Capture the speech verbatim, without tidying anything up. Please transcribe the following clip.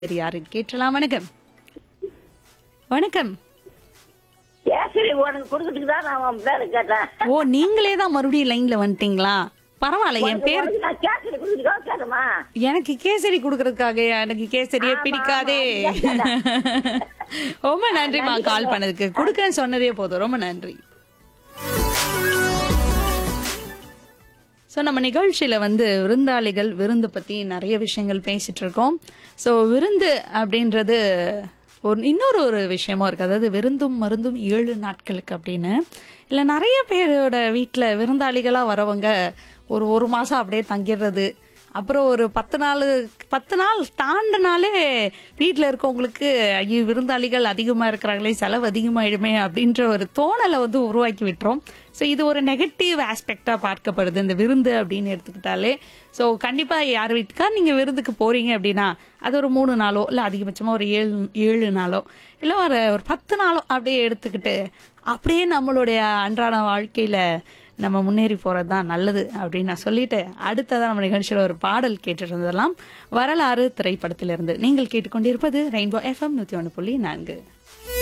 சரி, யாரு கேட்டலாம். வணக்கம். வணக்கம். கேசரி உனக்கு கொடுக்கறதுக்கு தான் நான் உன் பேரை கேட்டேன். ஓ, நீங்களே தான் மறுபடியும் லைன்ல வந்துட்டீங்களா? பரவாயில்ல. என் உனக்கு- பேர் உனக்கு நான் கேசரி கொடுக்கறதுக்காக கேட்டேமா? எனக்கு கேசரி குடுக்கறதுக்காக. எனக்கு கேசரியே ஆமா, பிடிக்காதே. ஆமா, ரொம்ப நன்றிமா நன்றி, கால் நன்றி. பண்ணதுக்கு. குடுக்கன்னு சொன்னதே போதும். ரொம்ப நன்றி. ஸோ நம்ம நிகழ்ச்சியில வந்து விருந்தாளிகள் விருந்து பத்தி நிறைய விஷயங்கள் பேசிட்டு இருக்கோம். ஸோ விருந்து அப்படின்றது ஒரு இன்னொரு ஒரு விஷயமும் இருக்கு. அதாவது விருந்தும் மருந்தும் ஏழு நாட்களுக்கு அப்படின்னு. இல்லை நிறைய பேரோட வீட்டில் விருந்தாளிகளா வரவங்க ஒரு ஒரு மாசம் அப்படியே தங்கிடுறது. அப்புறம் ஒரு பத்து நாள் பத்து நாள் தாண்டினாலே வீட்டில் இருக்கவங்களுக்கு ஐயோ விருந்தாளிகள் அதிகமாக இருக்கிறாங்களே, செலவு அதிகமாயிடுமே அப்படின்ற ஒரு தோணலை வந்து உருவாக்கி விட்டுரும். ஸோ இது ஒரு நெகட்டிவ் ஆஸ்பெக்டாக பார்க்கப்படுது இந்த விருந்து அப்படின்னு எடுத்துக்கிட்டாலே. ஸோ கண்டிப்பாக யார் வீட்டுக்கா நீங்கள் விருந்துக்கு போகிறீங்க அப்படின்னா அது ஒரு மூணு நாளோ இல்லை அதிகபட்சமாக ஒரு ஏழு ஏழு நாளோ இல்லை ஒரு ஒரு பத்து நாளோ அப்படியே எடுத்துக்கிட்டு அப்படியே நம்மளுடைய அன்றாட வாழ்க்கையில் நம்ம முன்னேறி போகிறது தான் நல்லது அப்படின்னு நான் சொல்லிட்டு அடுத்ததான் நம்ம நிகழ்ச்சியில் ஒரு பாடல் கேட்டுட்டு இருந்ததெல்லாம் வரலாறு திரைப்படத்திலிருந்து. நீங்கள் கேட்டுக்கொண்டிருப்பது ரெயின்போ எஃப்எம் நூற்றி ஒன்று புள்ளி நான்கு.